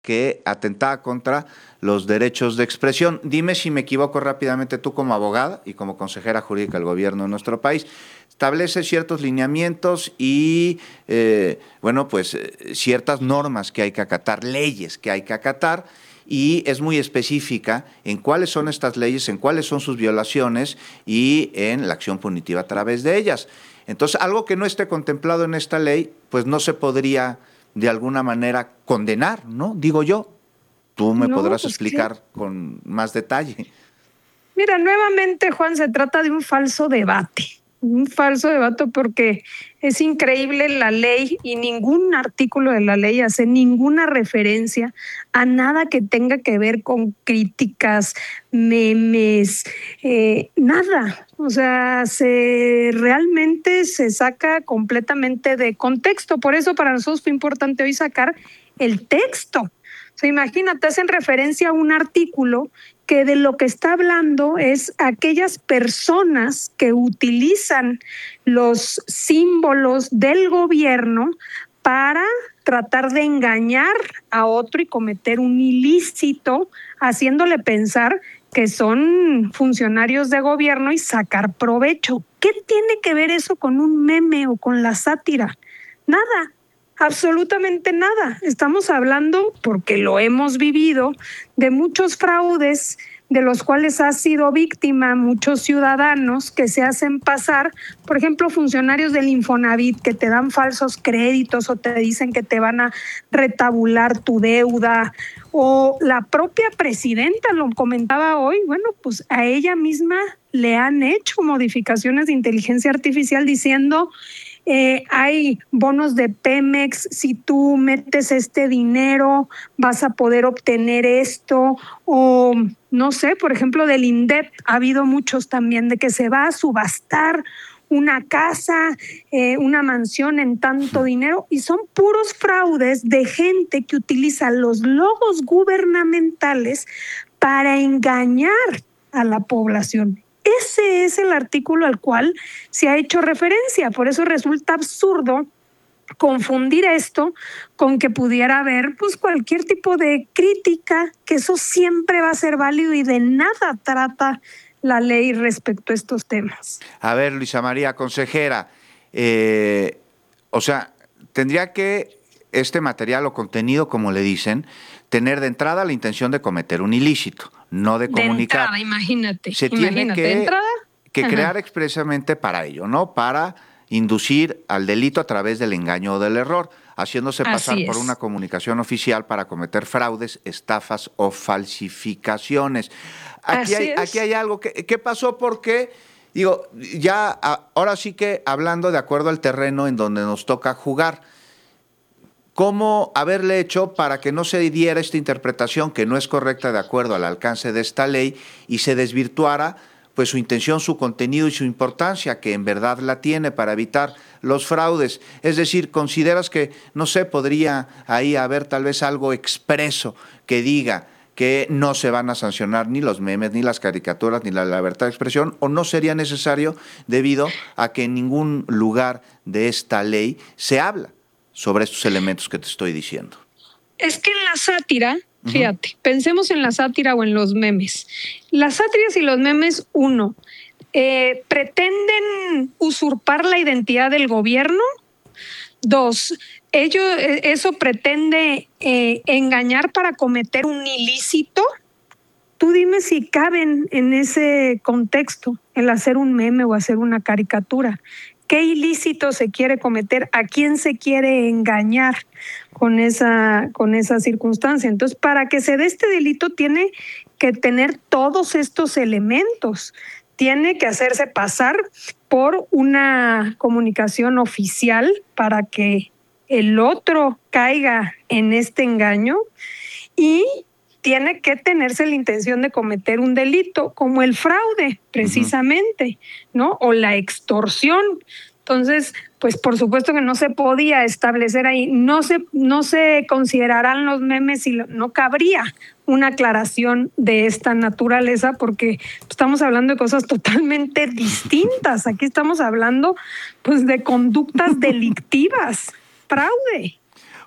que atentaba contra los derechos de expresión. Dime si me equivoco rápidamente, tú como abogada y como consejera jurídica del gobierno de nuestro país, establece ciertos lineamientos y, ciertas normas que hay que acatar, leyes que hay que acatar, y es muy específica en cuáles son estas leyes, en cuáles son sus violaciones y en la acción punitiva a través de ellas. Entonces, algo que no esté contemplado en esta ley, pues no se podría de alguna manera condenar, ¿no? Digo yo. Tú me No, podrás pues explicar con más detalle. mira, nuevamente, Juan, se trata de un falso debate. Un falso debate porque es increíble la ley y ningún artículo de la ley hace ninguna referencia a nada que tenga que ver con críticas, memes, nada. O sea, realmente se saca completamente de contexto. Por eso para nosotros fue importante hoy sacar el texto. O sea, imagínate, hacen referencia a un artículo que de lo que está hablando es aquellas personas que utilizan los símbolos del gobierno para tratar de engañar a otro y cometer un ilícito, haciéndole pensar que son funcionarios de gobierno y sacar provecho. ¿Qué tiene que ver eso con un meme o con la sátira? Nada. Absolutamente nada. Estamos hablando, porque lo hemos vivido, de muchos fraudes de los cuales ha sido víctima muchos ciudadanos que se hacen pasar, por ejemplo, funcionarios del Infonavit que te dan falsos créditos o te dicen que te van a retabular tu deuda, o la propia presidenta lo comentaba hoy, bueno, pues a ella misma le han hecho modificaciones de inteligencia artificial diciendo hay bonos de Pemex, si tú metes este dinero vas a poder obtener esto, o no sé, por ejemplo del INDEP ha habido muchos también de que se va a subastar una casa, una mansión en tanto dinero, y son puros fraudes de gente que utiliza los logos gubernamentales para engañar a la población. Ese es el artículo al cual se ha hecho referencia. Por eso resulta absurdo confundir esto con que pudiera haber pues cualquier tipo de crítica, que eso siempre va a ser válido y de nada trata la ley respecto a estos temas. A ver, Luisa María, consejera, tendría que este material o contenido, como le dicen, tener de entrada la intención de cometer un ilícito, no de comunicar. De entrada, imagínate. Se tiene ¿de entrada? que crear expresamente para ello, ¿no? Para inducir al delito a través del engaño o del error, haciéndose pasar por una comunicación oficial para cometer fraudes, estafas o falsificaciones. Aquí hay algo. ¿Qué pasó? Porque, digo, ya ahora sí que hablando de acuerdo al terreno en donde nos toca jugar, ¿cómo haberle hecho para que no se diera esta interpretación que no es correcta de acuerdo al alcance de esta ley y se desvirtuara pues su intención, su contenido y su importancia, que en verdad la tiene para evitar los fraudes? Es decir, ¿consideras que, no sé, podría ahí haber tal vez algo expreso que diga que no se van a sancionar ni los memes, ni las caricaturas, ni la libertad de expresión, o no sería necesario debido a que en ningún lugar de esta ley se habla sobre estos elementos que te estoy diciendo? Es que en la sátira, fíjate, pensemos en la sátira o en los memes. Las sátiras y los memes, pretenden usurpar la identidad del gobierno. Dos, eso pretende engañar para cometer un ilícito. Tú dime si caben en ese contexto el hacer un meme o hacer una caricatura. ¿Qué ilícito se quiere cometer? ¿A quién se quiere engañar con esa circunstancia? Entonces, para que se dé este delito tiene que tener todos estos elementos. Tiene que hacerse pasar por una comunicación oficial para que el otro caiga en este engaño, y tiene que tenerse la intención de cometer un delito, como el fraude, precisamente, ¿no? O la extorsión. Entonces, pues por supuesto que no se podía establecer ahí, no se considerarán los memes y no cabría una aclaración de esta naturaleza, porque estamos hablando de cosas totalmente distintas. Aquí estamos hablando pues de conductas delictivas, fraude.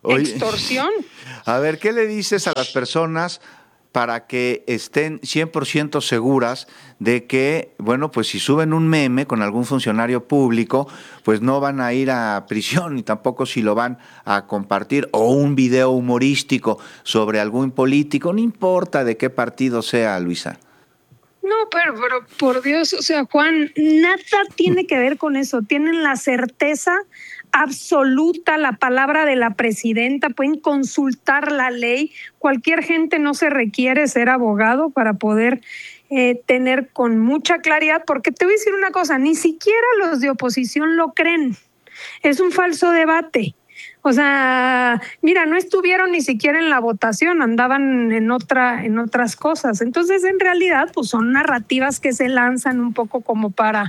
extorsión. A ver, ¿qué le dices a las personas para que estén 100% seguras de que, bueno, pues si suben un meme con algún funcionario público, pues no van a ir a prisión, ni tampoco si lo van a compartir, o un video humorístico sobre algún político, no importa de qué partido sea, Luisa? No, pero por Dios, o sea, Juan, nada tiene que ver con eso. Tienen la certeza absoluta, la palabra de la presidenta, pueden consultar la ley. Cualquier gente, no se requiere ser abogado para poder tener con mucha claridad, porque te voy a decir una cosa, ni siquiera los de oposición lo creen. Es un falso debate. O sea, mira, no estuvieron ni siquiera en la votación, andaban en otras cosas. Entonces, en realidad, pues son narrativas que se lanzan un poco como para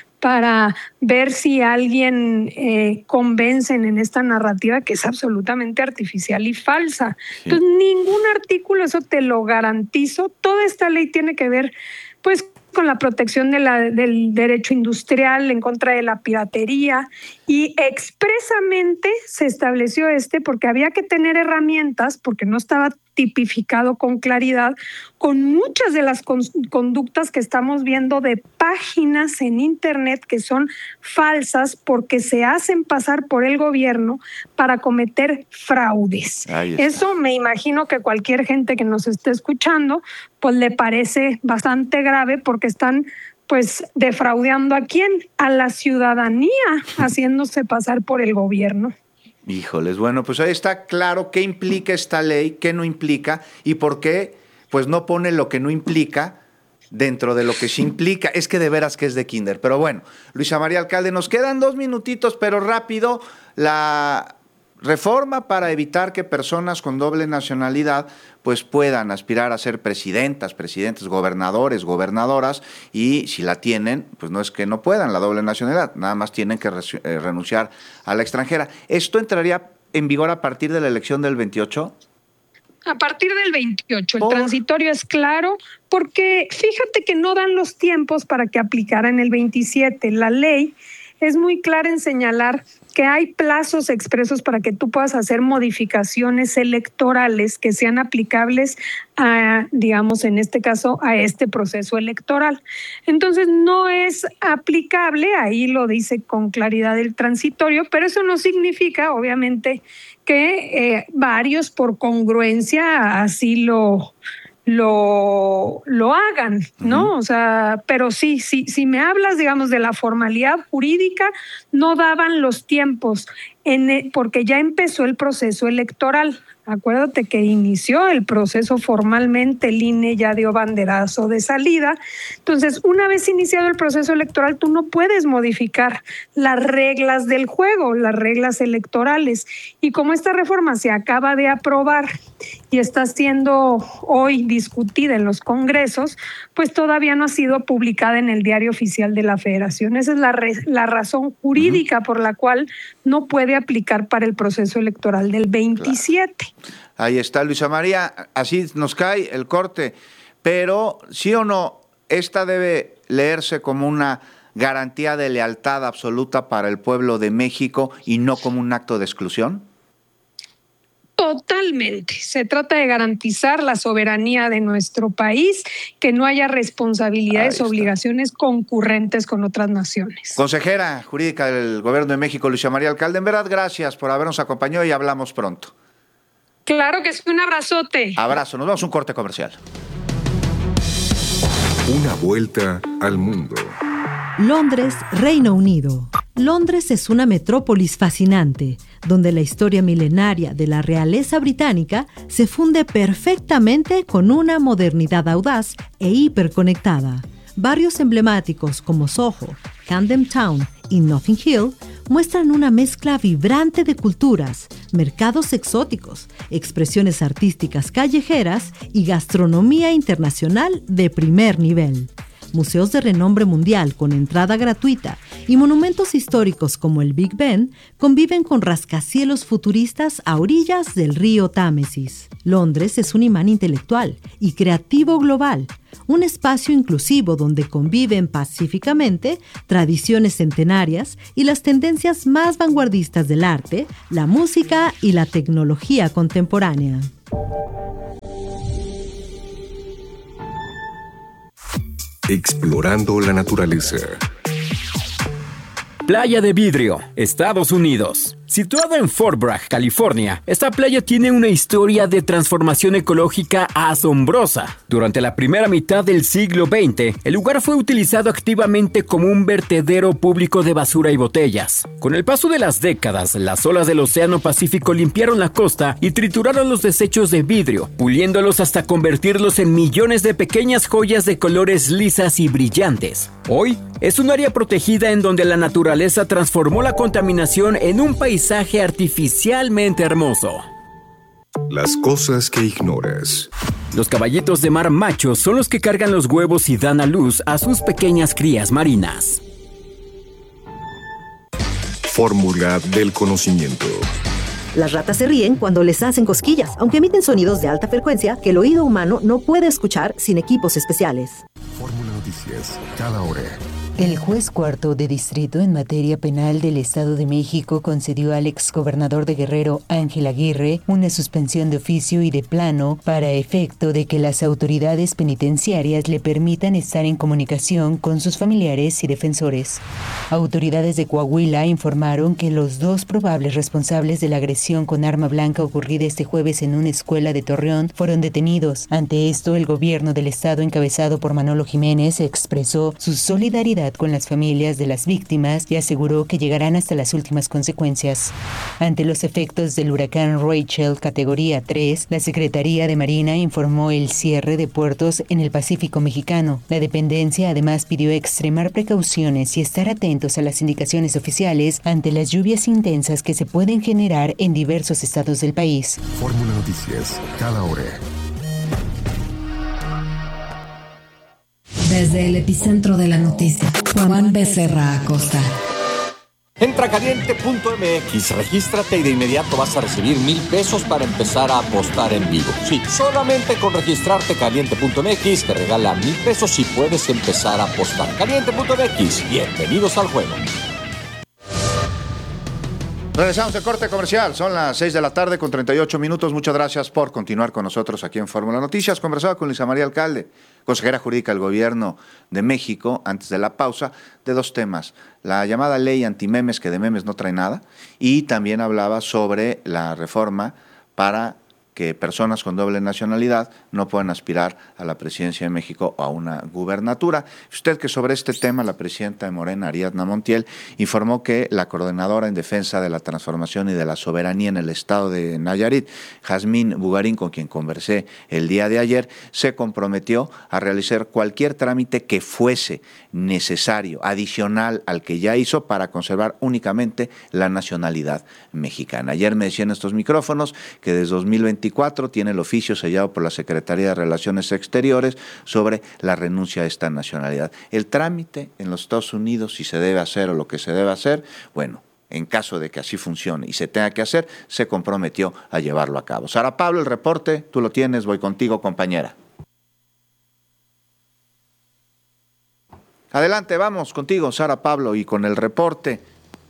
ver si alguien convencen en esta narrativa que es absolutamente artificial y falsa. Sí. Entonces, ningún artículo, eso te lo garantizo. Toda esta ley tiene que ver, pues, con la protección del derecho industrial, en contra de la piratería, y expresamente se estableció porque había que tener herramientas, porque no estaba tipificado con claridad, con muchas de las conductas que estamos viendo de páginas en internet que son falsas porque se hacen pasar por el gobierno para cometer fraudes. Eso me imagino que cualquier gente que nos esté escuchando pues le parece bastante grave, porque están pues defraudando ¿a quién? A la ciudadanía, haciéndose pasar por el gobierno. Híjoles, bueno, pues ahí está claro qué implica esta ley, qué no implica y por qué pues no pone lo que no implica dentro de lo que sí implica. Es que de veras que es de kinder. Pero bueno, Luisa María Alcalde, nos quedan 2 minutitos, pero rápido. La reforma para evitar que personas con doble nacionalidad pues puedan aspirar a ser presidentas, presidentes, gobernadores, gobernadoras, y si la tienen, pues no es que no puedan la doble nacionalidad, nada más tienen que renunciar a la extranjera. ¿Esto entraría en vigor a partir de la elección del 28? A partir del 28, el transitorio es claro, porque fíjate que no dan los tiempos para que aplicara en el 27. La ley es muy clara en señalar que hay plazos expresos para que tú puedas hacer modificaciones electorales que sean aplicables a, digamos, en este caso, a este proceso electoral. Entonces, no es aplicable, ahí lo dice con claridad el transitorio, pero eso no significa, obviamente, que varios por congruencia así lo hagan, ¿no? O sea, pero sí, si me hablas, digamos, de la formalidad jurídica, no daban los tiempos porque ya empezó el proceso electoral. Acuérdate que inició el proceso formalmente, el INE ya dio banderazo de salida. Entonces, una vez iniciado el proceso electoral, tú no puedes modificar las reglas del juego, las reglas electorales. Y como esta reforma se acaba de aprobar y está siendo hoy discutida en los congresos, pues todavía no ha sido publicada en el Diario Oficial de la Federación. Esa es la razón jurídica por la cual no puede aplicar para el proceso electoral del 27. Claro. Ahí está, Luisa María, así nos cae el corte, pero sí o no, esta debe leerse como una garantía de lealtad absoluta para el pueblo de México y no como un acto de exclusión. Totalmente. Se trata de garantizar la soberanía de nuestro país, que no haya responsabilidades, obligaciones concurrentes con otras naciones. Consejera jurídica del Gobierno de México, Luisa María Alcalde, en verdad, gracias por habernos acompañado y hablamos pronto. Claro que sí, un abrazote. Abrazo, nos vamos a un corte comercial. Una vuelta al mundo. Londres, Reino Unido. Londres es una metrópolis fascinante, donde la historia milenaria de la realeza británica se funde perfectamente con una modernidad audaz e hiperconectada. Barrios emblemáticos como Soho, Camden Town y Notting Hill muestran una mezcla vibrante de culturas, mercados exóticos, expresiones artísticas callejeras y gastronomía internacional de primer nivel. museos de renombre mundial con entrada gratuita y monumentos históricos como el Big Ben conviven con rascacielos futuristas a orillas del río Támesis. Londres es un imán intelectual y creativo global, un espacio inclusivo donde conviven pacíficamente tradiciones centenarias y las tendencias más vanguardistas del arte, la música y la tecnología contemporánea. Explorando la naturaleza. Playa de Vidrio, Estados Unidos. Situada en Fort Bragg, California, esta playa tiene una historia de transformación ecológica asombrosa. Durante la primera mitad del siglo XX, el lugar fue utilizado activamente como un vertedero público de basura y botellas. Con el paso de las décadas, las olas del Océano Pacífico limpiaron la costa y trituraron los desechos de vidrio, puliéndolos hasta convertirlos en millones de pequeñas joyas de colores lisas y brillantes. Hoy, es un área protegida en donde la naturaleza transformó la contaminación en un paisaje artificialmente hermoso. Las cosas que ignoras. Los caballitos de mar machos son los que cargan los huevos y dan a luz a sus pequeñas crías marinas. Fórmula del conocimiento. Las ratas se ríen cuando les hacen cosquillas, aunque emiten sonidos de alta frecuencia que el oído humano no puede escuchar sin equipos especiales. Fórmula Noticias, cada hora. El juez cuarto de distrito en materia penal del Estado de México concedió al exgobernador de Guerrero, Ángel Aguirre, una suspensión de oficio y de plano para efecto de que las autoridades penitenciarias le permitan estar en comunicación con sus familiares y defensores. Autoridades de Coahuila informaron que los dos probables responsables de la agresión con arma blanca ocurrida este jueves en una escuela de Torreón fueron detenidos. Ante esto, el gobierno del estado, encabezado por Manolo Jiménez, expresó su solidaridad con las familias de las víctimas y aseguró que llegarán hasta las últimas consecuencias. Ante los efectos del huracán Rachel categoría 3, la Secretaría de Marina informó el cierre de puertos en el Pacífico mexicano. La dependencia además pidió extremar precauciones y estar atentos a las indicaciones oficiales ante las lluvias intensas que se pueden generar en diversos estados del país. Fórmula Noticias, cada hora. Desde el epicentro de la noticia, Juan Becerra Acosta. Entra a caliente.mx, regístrate y de inmediato vas a recibir 1,000 pesos para empezar a apostar en vivo. Sí, solamente con registrarte caliente.mx te regala 1,000 pesos y puedes empezar a apostar. Caliente.mx, bienvenidos al juego. Regresamos de corte comercial, son las 6 de la tarde con 38 minutos. Muchas gracias por continuar con nosotros aquí en Fórmula Noticias. Conversaba con Luisa María Alcalde, consejera jurídica del Gobierno de México, antes de la pausa, de dos temas. La llamada ley antimemes, que de memes no trae nada, y también hablaba sobre la reforma para que personas con doble nacionalidad no puedan aspirar a la presidencia de México o a una gubernatura. Usted que sobre este tema, la presidenta de Morena, Ariadna Montiel, informó que la coordinadora en defensa de la transformación y de la soberanía en el estado de Nayarit, Jazmín Bugarín, con quien conversé el día de ayer, se comprometió a realizar cualquier trámite que fuese necesario, adicional al que ya hizo, para conservar únicamente la nacionalidad mexicana. Ayer me decía en estos micrófonos que desde 2024 tiene el oficio sellado por la Secretaría de Relaciones Exteriores sobre la renuncia a esta nacionalidad. El trámite en los Estados Unidos, si se debe hacer o lo que se debe hacer, bueno, en caso de que así funcione y se tenga que hacer, se comprometió a llevarlo a cabo. Sara Pablo, el reporte, tú lo tienes, voy contigo, compañera. Adelante, vamos contigo, Sara Pablo, y con el reporte.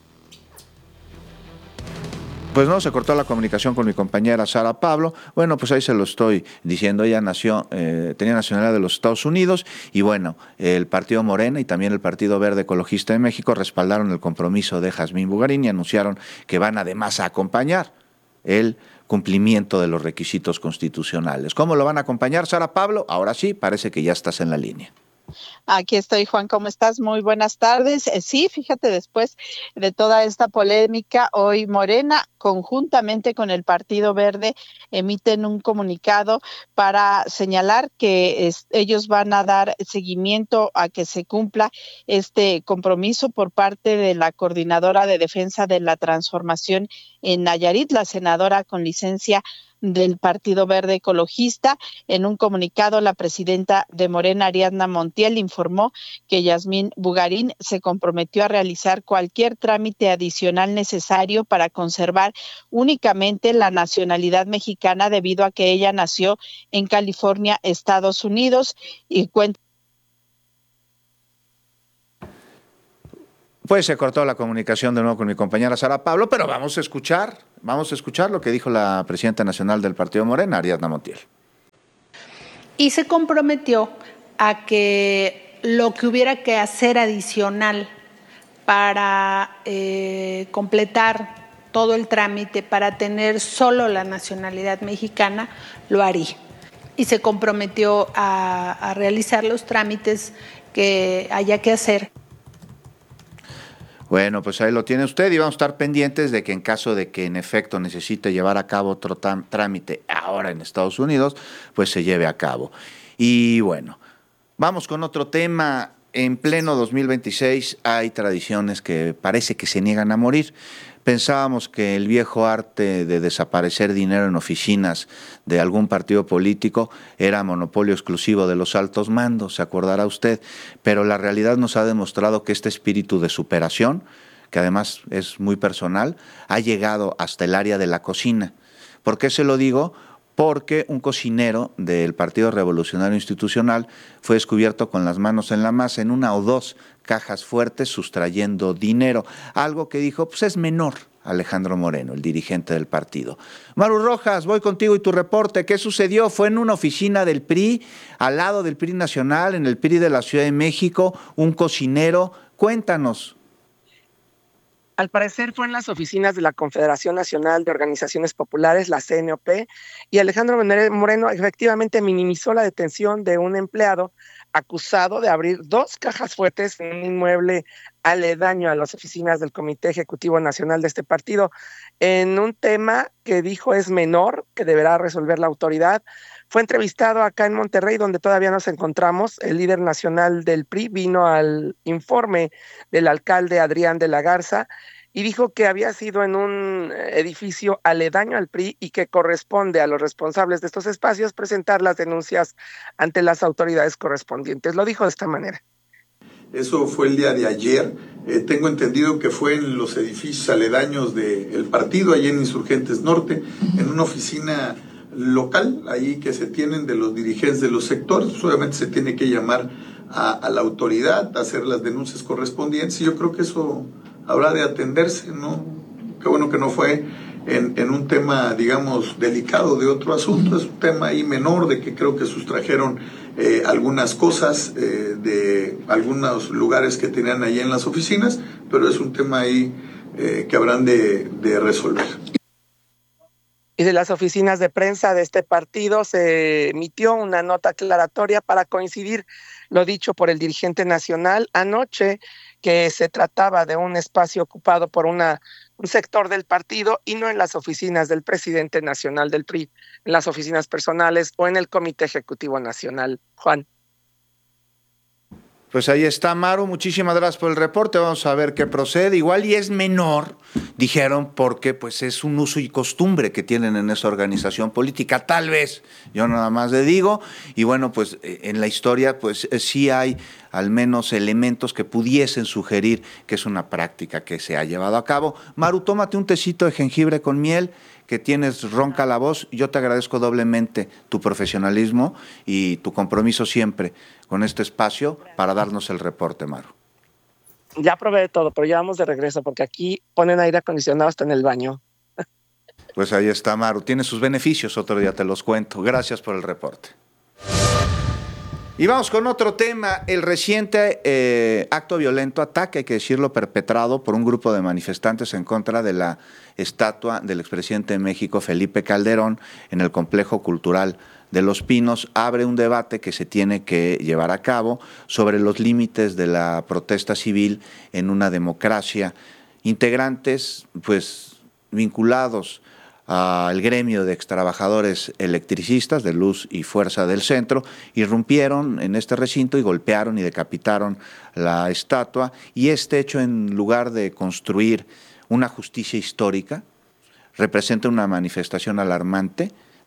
Pues no, se cortó la comunicación con mi compañera Sara Pablo. Bueno, pues ahí se lo estoy diciendo. Ella tenía nacionalidad de los Estados Unidos y bueno, el Partido Morena y también el Partido Verde Ecologista de México respaldaron el compromiso de Jazmín Bugarín y anunciaron que van además a acompañar el cumplimiento de los requisitos constitucionales. ¿Cómo lo van a acompañar, Sara Pablo? Ahora sí, parece que ya estás en la línea. Aquí estoy, Juan, ¿cómo estás? Muy buenas tardes. Sí, fíjate, después de toda esta polémica, hoy Morena, conjuntamente con el Partido Verde, emiten un comunicado para señalar que ellos van a dar seguimiento a que se cumpla este compromiso por parte de la Coordinadora de Defensa de la Transformación en Nayarit, la senadora con licencia del Partido Verde Ecologista. En un comunicado, la presidenta de Morena, Ariadna Montiel, informó que Yasmín Bugarín se comprometió a realizar cualquier trámite adicional necesario para conservar únicamente la nacionalidad mexicana, debido a que ella nació en California, Estados Unidos, y cuenta. Pues se cortó la comunicación de nuevo con mi compañera Sara Pablo, pero vamos a escuchar lo que dijo la presidenta nacional del Partido Morena, Ariadna Montiel. Y se comprometió a que lo que hubiera que hacer adicional para completar todo el trámite, para tener solo la nacionalidad mexicana, lo haría. Y se comprometió a realizar los trámites que haya que hacer. Bueno, pues ahí lo tiene usted y vamos a estar pendientes de que en caso de que en efecto necesite llevar a cabo otro trámite ahora en Estados Unidos, pues se lleve a cabo. Y bueno, vamos con otro tema. En pleno 2026 hay tradiciones que parece que se niegan a morir. Pensábamos que el viejo arte de desaparecer dinero en oficinas de algún partido político era monopolio exclusivo de los altos mandos, se acordará usted, pero la realidad nos ha demostrado que este espíritu de superación, que además es muy personal, ha llegado hasta el área de la cocina. ¿Por qué se lo digo? Porque un cocinero del Partido Revolucionario Institucional fue descubierto con las manos en la masa en una o dos cajas fuertes sustrayendo dinero, algo que dijo, pues es menor, Alejandro Moreno, el dirigente del partido. Maru Rojas, voy contigo y tu reporte. ¿Qué sucedió? ¿Fue en una oficina del PRI, al lado del PRI Nacional, en el PRI de la Ciudad de México, un cocinero? Cuéntanos. Al parecer fue en las oficinas de la Confederación Nacional de Organizaciones Populares, la CNOP, y Alejandro Moreno efectivamente minimizó la detención de un empleado acusado de abrir dos cajas fuertes en un inmueble aledaño a las oficinas del Comité Ejecutivo Nacional de este partido, en un tema que dijo es menor, que deberá resolver la autoridad. Fue entrevistado acá en Monterrey, donde todavía nos encontramos. El líder nacional del PRI vino al informe del alcalde Adrián de la Garza y dijo que había sido en un edificio aledaño al PRI y que corresponde a los responsables de estos espacios presentar las denuncias ante las autoridades correspondientes. Lo dijo de esta manera. Eso fue el día de ayer. Tengo entendido que fue en los edificios aledaños del partido, allí en Insurgentes Norte, en una oficina local, ahí que se tienen de los dirigentes de los sectores. Pues obviamente se tiene que llamar a la autoridad, a hacer las denuncias correspondientes, y yo creo que eso habrá de atenderse, ¿no? Qué bueno que no fue en un tema, digamos, delicado de otro asunto, es un tema ahí menor, de que creo que sustrajeron algunas cosas de algunos lugares que tenían ahí en las oficinas, pero es un tema ahí que habrán de resolver. Y de las oficinas de prensa de este partido se emitió una nota aclaratoria para coincidir lo dicho por el dirigente nacional anoche, que se trataba de un espacio ocupado por un sector del partido y no en las oficinas del presidente nacional del PRI, en las oficinas personales o en el Comité Ejecutivo Nacional. Juan. Pues ahí está, Maru, muchísimas gracias por el reporte, vamos a ver qué procede. Igual y es menor, dijeron, porque pues es un uso y costumbre que tienen en esa organización política, tal vez, yo nada más le digo, y bueno, pues en la historia pues sí hay al menos elementos que pudiesen sugerir que es una práctica que se ha llevado a cabo. Maru, tómate un tecito de jengibre con miel, que tienes ronca la voz. Yo te agradezco doblemente tu profesionalismo y tu compromiso siempre con este espacio para darnos el reporte, Maru. Ya probé de todo, pero ya vamos de regreso porque aquí ponen aire acondicionado hasta en el baño. Pues ahí está, Maru. Tiene sus beneficios, otro día te los cuento. Gracias por el reporte. Y vamos con otro tema, el reciente acto violento, ataque, hay que decirlo, perpetrado por un grupo de manifestantes en contra de la estatua del expresidente de México, Felipe Calderón, en el Complejo Cultural de Los Pinos, abre un debate que se tiene que llevar a cabo sobre los límites de la protesta civil en una democracia. Integrantes, pues, vinculados al gremio de extrabajadores electricistas de Luz y Fuerza del Centro, irrumpieron en este recinto y golpearon y decapitaron la estatua, y este hecho, en lugar de construir una justicia histórica, representa una manifestación alarmante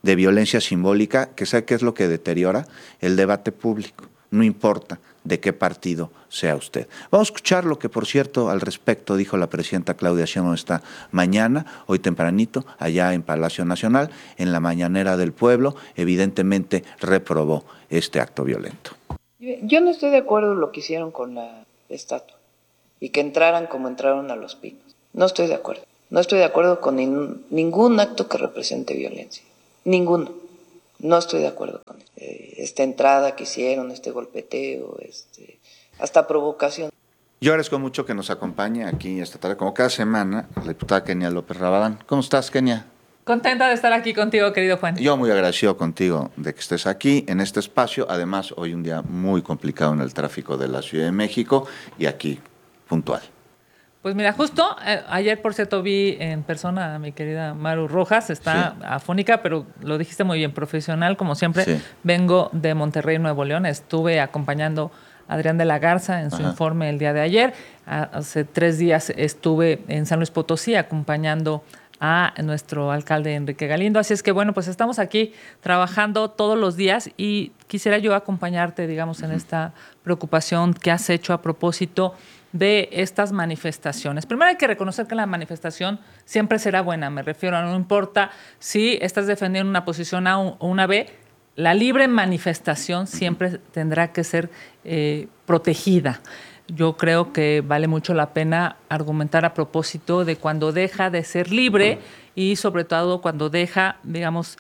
de violencia simbólica, que ¿sabe qué es lo que deteriora? El debate público. No importa de qué partido sea usted. Vamos a escuchar lo que, por cierto, al respecto dijo la presidenta Claudia Sheinbaum esta mañana, hoy tempranito, allá en Palacio Nacional, en la mañanera del pueblo. Evidentemente reprobó este acto violento. Yo no estoy de acuerdo en lo que hicieron con la estatua y que entraran como entraron a Los Pinos. No estoy de acuerdo. No estoy de acuerdo con ningún acto que represente violencia. Ninguno. No estoy de acuerdo con él. Esta entrada que hicieron, este golpeteo, hasta provocación. Yo agradezco mucho que nos acompañe aquí esta tarde, como cada semana, la diputada Kenia López Rabadán. ¿Cómo estás, Kenia? Contenta de estar aquí contigo, querido Juan. Yo muy agradecido contigo de que estés aquí, en este espacio. Además, hoy un día muy complicado en el tráfico de la Ciudad de México y aquí, puntual. Pues mira, justo ayer, por cierto, vi en persona a mi querida Maru Rojas, está afónica, pero lo dijiste muy bien, profesional, como siempre. Sí. Vengo de Monterrey, Nuevo León, estuve acompañando a Adrián de la Garza en su informe el día de ayer. Hace 3 días estuve en San Luis Potosí acompañando a nuestro alcalde Enrique Galindo. Así es que, bueno, pues estamos aquí trabajando todos los días y quisiera yo acompañarte, digamos, en esta preocupación que has hecho a propósito de estas manifestaciones. Primero hay que reconocer que la manifestación siempre será buena, me refiero a no importa si estás defendiendo una posición A o una B, la libre manifestación siempre tendrá que ser protegida. Yo creo que vale mucho la pena argumentar a propósito de cuando deja de ser libre y sobre todo cuando deja, digamos,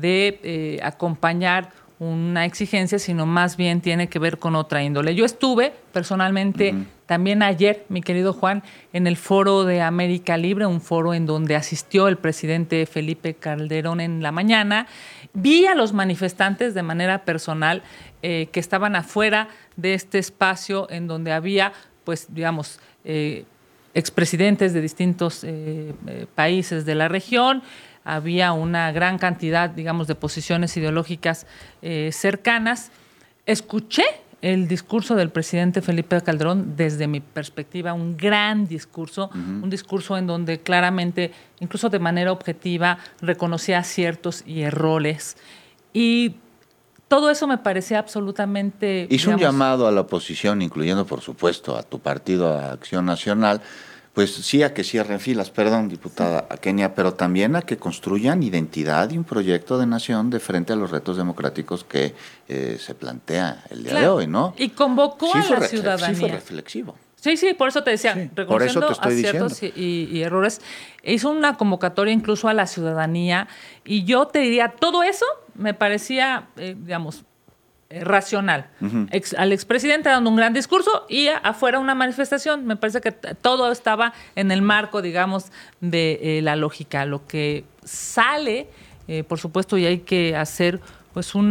de acompañar una exigencia, sino más bien tiene que ver con otra índole. Yo estuve personalmente también ayer, mi querido Juan, en el Foro de América Libre, un foro en donde asistió el presidente Felipe Calderón en la mañana. Vi a los manifestantes de manera personal que estaban afuera de este espacio en donde había, pues, digamos, expresidentes de distintos países de la región. Había una gran cantidad, digamos, de posiciones ideológicas cercanas. Escuché el discurso del presidente Felipe Calderón desde mi perspectiva, un gran discurso, un discurso en donde claramente, incluso de manera objetiva, reconocía aciertos y errores. Y todo eso me parecía absolutamente... Hizo un llamado a la oposición, incluyendo, por supuesto, a tu partido, a Acción Nacional, pues sí a que cierren filas, perdón, diputada Kenia, pero también a que construyan identidad y un proyecto de nación de frente a los retos democráticos que se plantea el día de hoy, ¿no? Y convocó a la ciudadanía. Sí fue reflexivo. Sí, por eso te decía, reconociendo aciertos y errores. Hizo una convocatoria incluso a la ciudadanía y yo te diría, todo eso me parecía, digamos, racional. Al expresidente dando un gran discurso y afuera una manifestación. Me parece que todo estaba en el marco, digamos, de la lógica. Lo que sale, por supuesto, y hay que hacer pues un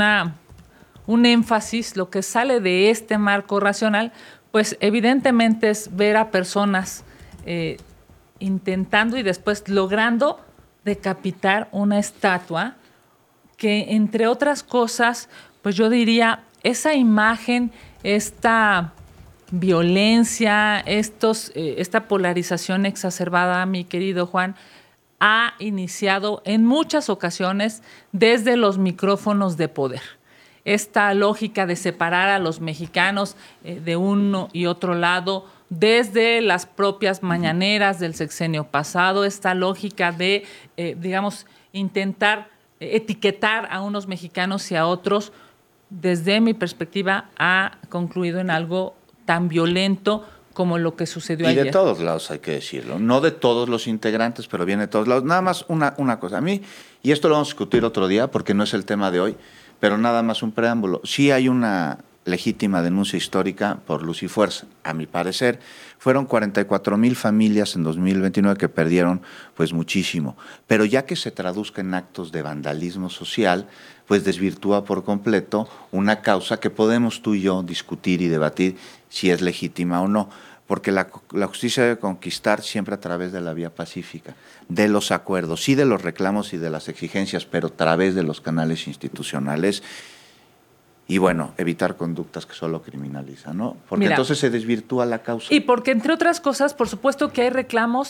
énfasis, lo que sale de este marco racional, pues evidentemente es ver a personas intentando y después logrando decapitar una estatua que, entre otras cosas, pues yo diría, esa imagen, esta violencia, esta polarización exacerbada, mi querido Juan, ha iniciado en muchas ocasiones desde los micrófonos de poder. Esta lógica de separar a los mexicanos de uno y otro lado, desde las propias mañaneras del sexenio pasado, esta lógica de, digamos, intentar etiquetar a unos mexicanos y a otros, desde mi perspectiva, ha concluido en algo tan violento como lo que sucedió ayer. Y de todos lados, hay que decirlo. No de todos los integrantes, pero viene de todos lados. Nada más una cosa. A mí, y esto lo vamos a discutir otro día porque no es el tema de hoy, pero nada más un preámbulo. Sí hay una legítima denuncia histórica por luz y fuerza. A mi parecer, fueron 44,000 familias en 2029 que perdieron pues muchísimo. Pero ya que se traduzca en actos de vandalismo social, pues desvirtúa por completo una causa que podemos tú y yo discutir y debatir si es legítima o no. Porque la justicia debe conquistar siempre a través de la vía pacífica, de los acuerdos, sí de los reclamos y de las exigencias, pero a través de los canales institucionales. Y bueno, evitar conductas que solo criminalizan, ¿no? Porque entonces se desvirtúa la causa. Y porque, entre otras cosas, por supuesto que hay reclamos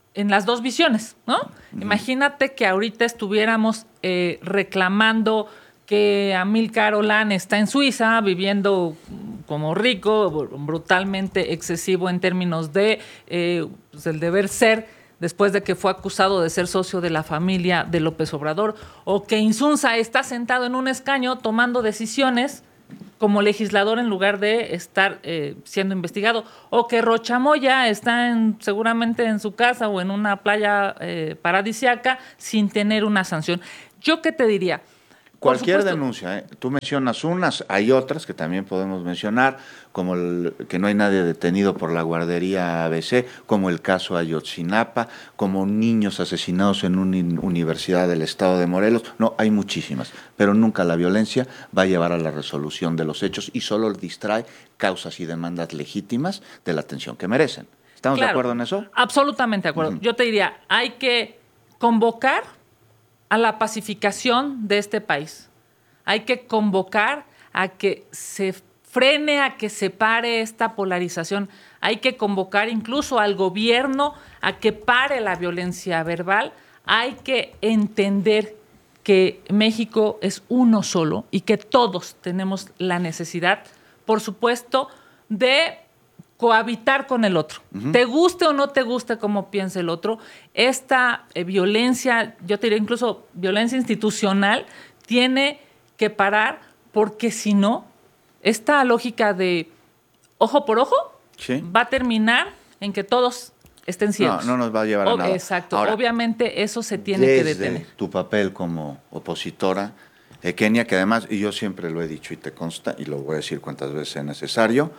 en las dos visiones, ¿no? Imagínate que ahorita estuviéramos reclamando que Amílcar Olán está en Suiza viviendo como rico, brutalmente excesivo en términos de pues el deber ser, después de que fue acusado de ser socio de la familia de López Obrador, o que Insunza está sentado en un escaño tomando decisiones como legislador en lugar de estar siendo investigado, o que Rocha Moya está seguramente en su casa o en una playa paradisiaca sin tener una sanción. ¿Yo qué te diría? Cualquier denuncia, tú mencionas unas, hay otras que también podemos mencionar, como que no hay nadie detenido por la guardería ABC, como el caso Ayotzinapa, como niños asesinados en una universidad del estado de Morelos. No, hay muchísimas, pero nunca la violencia va a llevar a la resolución de los hechos y solo distrae causas y demandas legítimas de la atención que merecen. ¿Estamos de acuerdo en eso? Absolutamente de acuerdo. Yo te diría, hay que convocar a la pacificación de este país. Hay que convocar a que se frene, a que se pare esta polarización. Hay que convocar incluso al gobierno a que pare la violencia verbal. Hay que entender que México es uno solo y que todos tenemos la necesidad, por supuesto, de cohabitar con el otro. Te guste o no te guste cómo piensa el otro, esta violencia, yo te diría incluso violencia institucional, tiene que parar, porque si no, esta lógica de ojo por ojo va a terminar en que todos estén ciegos. No nos va a llevar a nada. Exacto. Ahora, obviamente eso se tiene que detener. Tu papel como opositora, Kenia, que además, y yo siempre lo he dicho y te consta, y lo voy a decir cuantas veces sea necesario,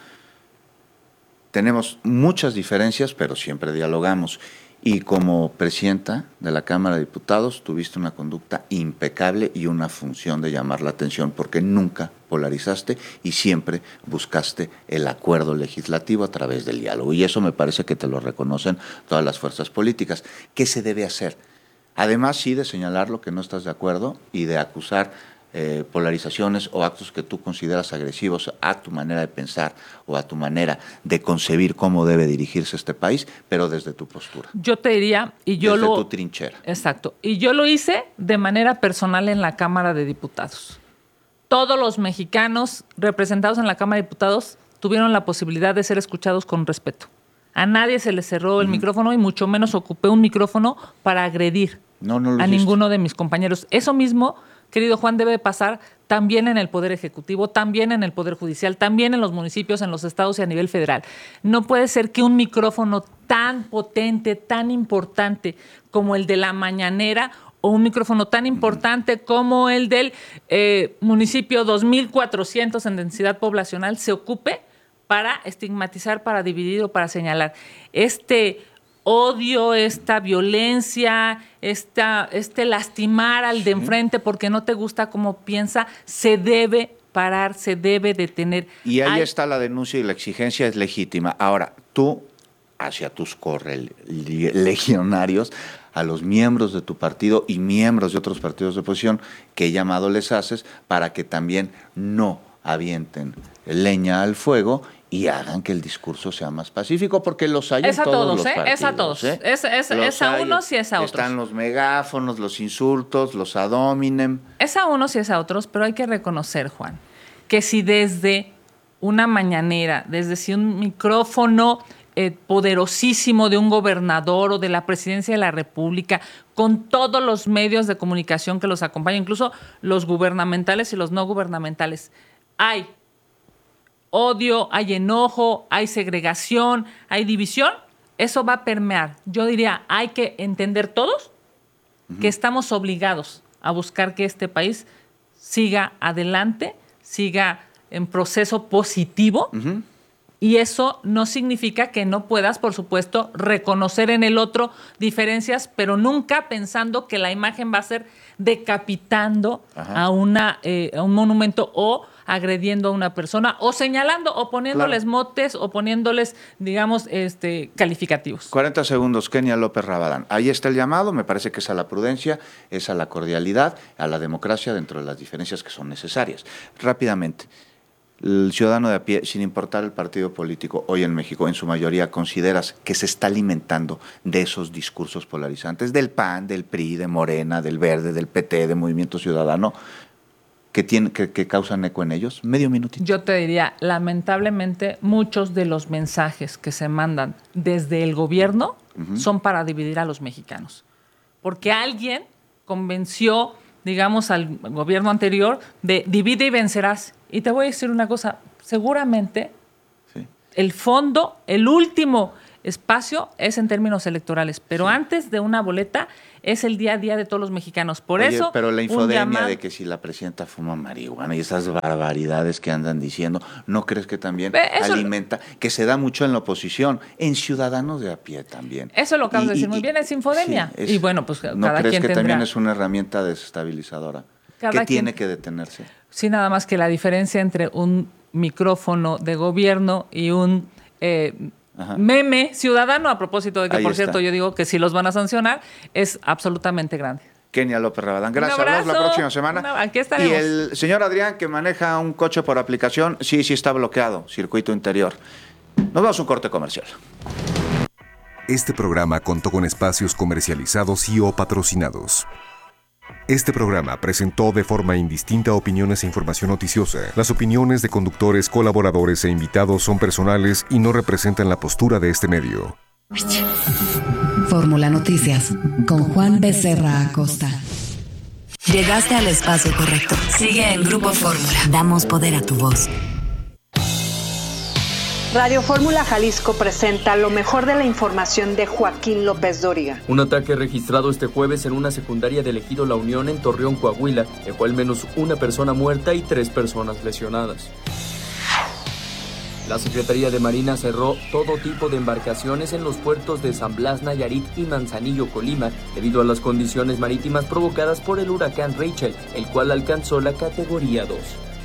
tenemos muchas diferencias, pero siempre dialogamos. Y como presidenta de la Cámara de Diputados, tuviste una conducta impecable y una función de llamar la atención, porque nunca polarizaste y siempre buscaste el acuerdo legislativo a través del diálogo. Y eso me parece que te lo reconocen todas las fuerzas políticas. ¿Qué se debe hacer? Además, sí, de señalar lo que no estás de acuerdo y de acusar polarizaciones o actos que tú consideras agresivos a tu manera de pensar o a tu manera de concebir cómo debe dirigirse este país, pero desde tu postura. Yo te diría, y yo desde tu trinchera. Exacto. Y yo lo hice de manera personal en la Cámara de Diputados. Todos los mexicanos representados en la Cámara de Diputados tuvieron la posibilidad de ser escuchados con respeto. A nadie se le cerró el micrófono y mucho menos ocupé un micrófono para agredir a ninguno de mis compañeros. Eso mismo, querido Juan, debe pasar también en el Poder Ejecutivo, también en el Poder Judicial, también en los municipios, en los estados y a nivel federal. No puede ser que un micrófono tan potente, tan importante como el de la mañanera, o un micrófono tan importante como el del municipio 2,400 en densidad poblacional, se ocupe para estigmatizar, para dividir o para señalar. Este odio, esta violencia, este lastimar al de enfrente porque no te gusta cómo piensa, se debe parar, se debe detener. Y ahí está la denuncia y la exigencia es legítima. Ahora, tú, hacia tus correligionarios, a los miembros de tu partido y miembros de otros partidos de oposición, ¿qué llamado les haces para que también no avienten leña al fuego y hagan que el discurso sea más pacífico? Porque los hay en todos los partidos. Es a todos, es a unos y es a otros. Están los megáfonos, los insultos, los ad hominem. Es a unos y es a otros, pero hay que reconocer, Juan, que si desde una mañanera, desde si un micrófono poderosísimo de un gobernador o de la presidencia de la República, con todos los medios de comunicación que los acompañan, incluso los gubernamentales y los no gubernamentales, hay odio, hay enojo, hay segregación, hay división, eso va a permear. Yo diría, hay que entender todos que estamos obligados a buscar que este país siga adelante, siga en proceso positivo, y eso no significa que no puedas, por supuesto, reconocer en el otro diferencias, pero nunca pensando que la imagen va a ser decapitando a un monumento o agrediendo a una persona o señalando o poniéndoles motes o poniéndoles, digamos, calificativos. 40 segundos, Kenia López Rabadán. Ahí está el llamado, me parece que es a la prudencia, es a la cordialidad, a la democracia dentro de las diferencias que son necesarias. Rápidamente, el ciudadano de a pie, sin importar el partido político, hoy en México, en su mayoría, consideras que se está alimentando de esos discursos polarizantes, del PAN, del PRI, de Morena, del Verde, del PT, de Movimiento Ciudadano, que causan eco en ellos? Medio minutito. Yo te diría, lamentablemente, muchos de los mensajes que se mandan desde el gobierno son para dividir a los mexicanos. Porque alguien convenció, digamos, al gobierno anterior de divide y vencerás. Y te voy a decir una cosa, seguramente el fondo, el último espacio es en términos electorales, pero antes de una boleta es el día a día de todos los mexicanos. Por eso, pero la infodemia de que si la presidenta fuma marihuana y esas barbaridades que andan diciendo, ¿no crees que también alimenta? Que se da mucho en la oposición, en ciudadanos de a pie también. Eso lo acabas de decir muy bien, es infodemia. Sí, y bueno, pues ¿no cada crees quien que tendrá... también es una herramienta desestabilizadora? ¿Qué tiene que detenerse? Sí, nada más que la diferencia entre un micrófono de gobierno y un meme ciudadano, a propósito de que, por cierto, yo digo que si los van a sancionar, es absolutamente grande. Kenia López Rabadán, gracias. Hablamos la próxima semana. Aquí estaremos. Y el señor Adrián, que maneja un coche por aplicación, sí está bloqueado, circuito interior. Nos vamos a un corte comercial. Este programa contó con espacios comercializados y o patrocinados. Este programa presentó de forma indistinta opiniones e información noticiosa. Las opiniones de conductores, colaboradores e invitados son personales y no representan la postura de este medio. Fórmula Noticias, con Juan Becerra Acosta. Llegaste al espacio correcto. Sigue en Grupo Fórmula. Damos poder a tu voz. Radio Fórmula Jalisco presenta lo mejor de la información de Joaquín López Dóriga. Un ataque registrado este jueves en una secundaria del ejido La Unión en Torreón, Coahuila, dejó al menos una persona muerta y 3 personas lesionadas. La Secretaría de Marina cerró todo tipo de embarcaciones en los puertos de San Blas, Nayarit y Manzanillo, Colima, debido a las condiciones marítimas provocadas por el huracán Rachel, el cual alcanzó la categoría 2.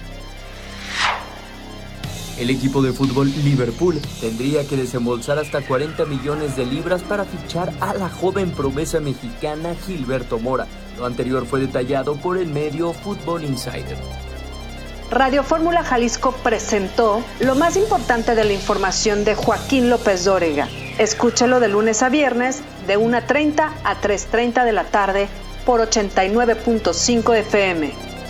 El equipo de fútbol Liverpool tendría que desembolsar hasta 40 millones de libras para fichar a la joven promesa mexicana Gilberto Mora. Lo anterior fue detallado por el medio Football Insider. Radio Fórmula Jalisco presentó lo más importante de la información de Joaquín López Dóriga. Escúchalo de lunes a viernes de 1:30 a 3:30 de la tarde por 89.5 FM.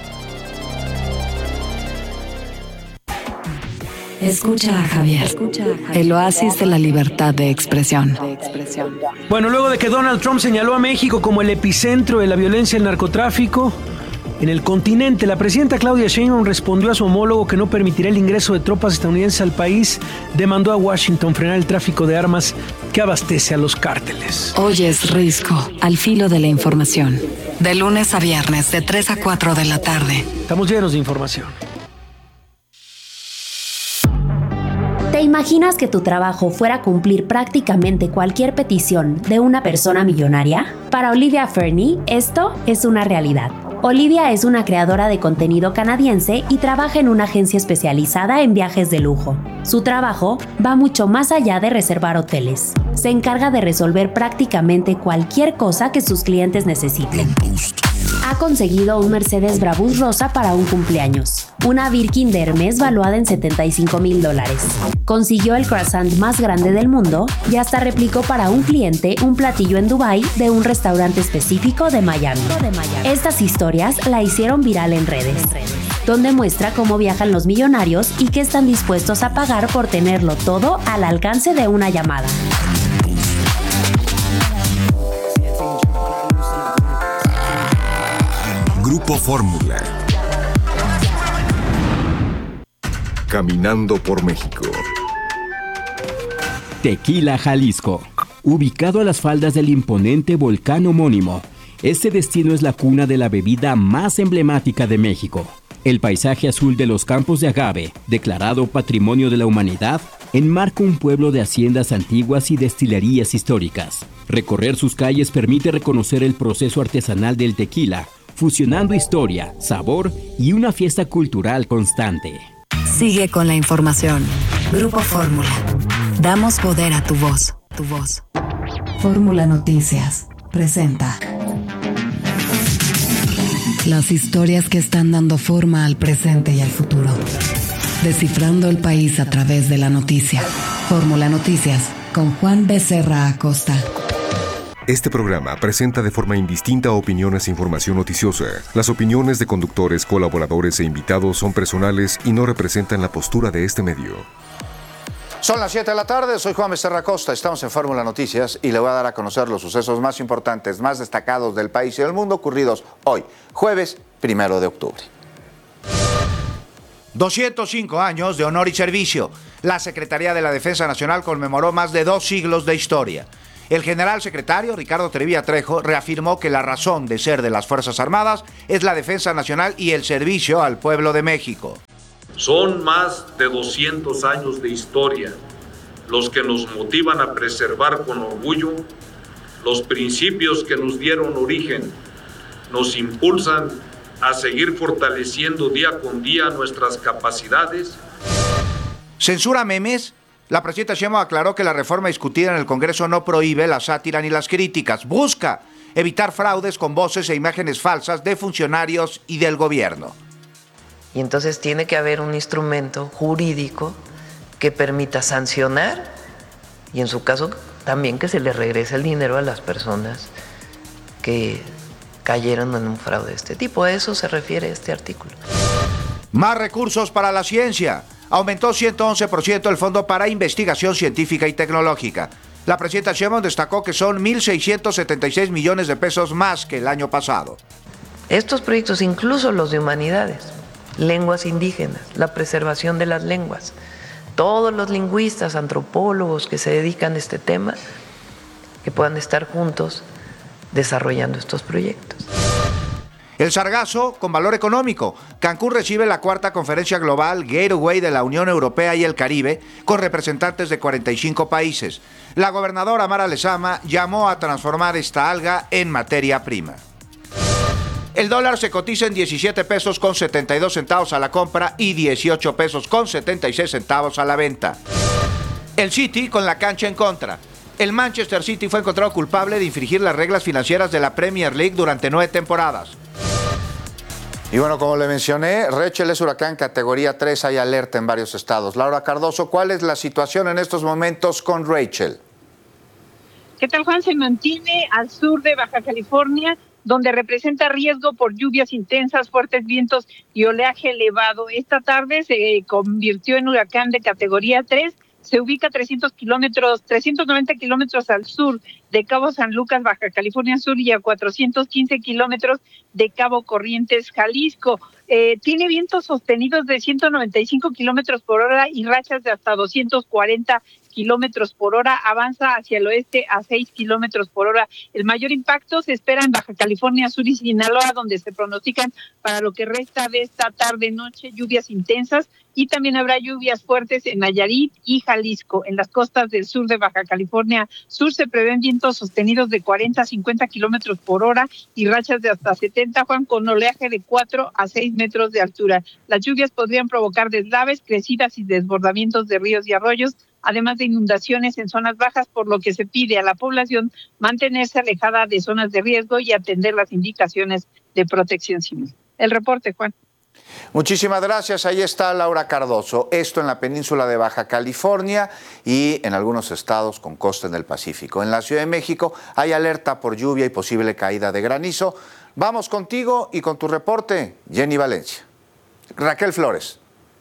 Escucha a Javier, el oasis de la libertad de expresión. Bueno, luego de que Donald Trump señaló a México como el epicentro de la violencia y el narcotráfico en el continente, la presidenta Claudia Sheinbaum respondió a su homólogo que no permitirá el ingreso de tropas estadounidenses al país. Demandó a Washington frenar el tráfico de armas que abastece a los cárteles. Oyes Risco, al filo de la información. De lunes a viernes, de 3 a 4 de la tarde. Estamos llenos de información. ¿Te imaginas que tu trabajo fuera cumplir prácticamente cualquier petición de una persona millonaria? Para Olivia Fernie, esto es una realidad. Olivia es una creadora de contenido canadiense y trabaja en una agencia especializada en viajes de lujo. Su trabajo va mucho más allá de reservar hoteles. Se encarga de resolver prácticamente cualquier cosa que sus clientes necesiten. Ha conseguido un Mercedes Brabus rosa para un cumpleaños, una Birkin de Hermes valuada en $75,000. Consiguió el croissant más grande del mundo y hasta replicó para un cliente un platillo en Dubái de un restaurante específico de Miami. Estas historias la hicieron viral en redes, donde muestra cómo viajan los millonarios y qué están dispuestos a pagar por tenerlo todo al alcance de una llamada. Grupo Fórmula. Caminando por México. Tequila, Jalisco. Ubicado a las faldas del imponente volcán homónimo, este destino es la cuna de la bebida más emblemática de México. El paisaje azul de los campos de agave, declarado Patrimonio de la Humanidad, enmarca un pueblo de haciendas antiguas y destilerías históricas. Recorrer sus calles permite reconocer el proceso artesanal del tequila, fusionando historia, sabor y una fiesta cultural constante. Sigue con la información. Grupo Fórmula. Damos poder a tu voz. Fórmula Noticias presenta las historias que están dando forma al presente y al futuro. Descifrando el país a través de la noticia. Fórmula Noticias, con Juan Becerra Acosta. Este programa presenta de forma indistinta opiniones e información noticiosa. Las opiniones de conductores, colaboradores e invitados son personales y no representan la postura de este medio. Son las 7 de la tarde, soy Juan Becerra Acosta, estamos en Fórmula Noticias y le voy a dar a conocer los sucesos más importantes, más destacados del país y del mundo ocurridos hoy, jueves 1 de octubre. 205 años de honor y servicio. La Secretaría de la Defensa Nacional conmemoró más de 2 siglos de historia. El general secretario Ricardo Trevilla Trejo reafirmó que la razón de ser de las Fuerzas Armadas es la defensa nacional y el servicio al pueblo de México. Son más de 200 años de historia los que nos motivan a preservar con orgullo los principios que nos dieron origen, nos impulsan a seguir fortaleciendo día con día nuestras capacidades. ¿Censura memes? La presidenta Sheinbaum aclaró que la reforma discutida en el Congreso no prohíbe la sátira ni las críticas, busca evitar fraudes con voces e imágenes falsas de funcionarios y del gobierno. Y entonces tiene que haber un instrumento jurídico que permita sancionar y en su caso también que se le regrese el dinero a las personas que cayeron en un fraude de este tipo. A eso se refiere este artículo. Más recursos para la ciencia. Aumentó 111% el Fondo para Investigación Científica y Tecnológica. La presidenta Sheinbaum destacó que son 1.676 millones de pesos más que el año pasado. Estos proyectos, incluso los de humanidades, lenguas indígenas, la preservación de las lenguas, todos los lingüistas, antropólogos que se dedican a este tema, que puedan estar juntos desarrollando estos proyectos. El sargazo con valor económico. Cancún recibe la 4ª conferencia global Gateway de la Unión Europea y el Caribe con representantes de 45 países. La gobernadora Mara Lezama llamó a transformar esta alga en materia prima. El dólar se cotiza en 17 pesos con 72 centavos a la compra y 18 pesos con 76 centavos a la venta. El City con la cancha en contra. El Manchester City fue encontrado culpable de infringir las reglas financieras de la Premier League durante 9 temporadas. Y bueno, como le mencioné, Rachel es huracán categoría 3, hay alerta en varios estados. Laura Cardoso, ¿cuál es la situación en estos momentos con Rachel? ¿Qué tal, Juan? Se mantiene al sur de Baja California, donde representa riesgo por lluvias intensas, fuertes vientos y oleaje elevado. Esta tarde se convirtió en huracán de categoría 3. Se ubica a 390 kilómetros al sur de Cabo San Lucas, Baja California Sur, y a 415 kilómetros de Cabo Corrientes, Jalisco. Tiene vientos sostenidos de 195 kilómetros por hora y rachas de hasta 240 kilómetros por hora. Avanza hacia el oeste a 6 kilómetros por hora. El mayor impacto se espera en Baja California Sur y Sinaloa, donde se pronostican para lo que resta de esta tarde-noche lluvias intensas, y también habrá lluvias fuertes en Nayarit y Jalisco. En las costas del sur de Baja California Sur se prevén vientos sostenidos de 40 a 50 kilómetros por hora y rachas de hasta 70, Juan, con oleaje de 4 a 6 metros de altura. Las lluvias podrían provocar deslaves, crecidas y desbordamientos de ríos y arroyos, además de inundaciones en zonas bajas, por lo que se pide a la población mantenerse alejada de zonas de riesgo y atender las indicaciones de protección civil. El reporte, Juan. Muchísimas gracias. Ahí está Laura Cardoso. Esto en la península de Baja California y en algunos estados con costa en el Pacífico. En la Ciudad de México hay alerta por lluvia y posible caída de granizo. Vamos contigo y con tu reporte, Jenny Valencia. Raquel Flores.